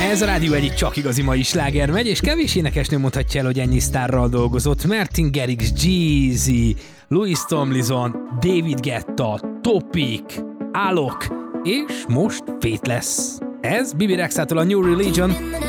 Ez a rádió egyik csak igazi mai sláger megy, és kevés énekesnő mondhatja el, hogy ennyi sztárral dolgozott. Martin Garrix, Jeezy, Louis Tomlinson, David Guetta, Topic, Alok, és most Faithless. Ez Bibi Rexától a New Religion,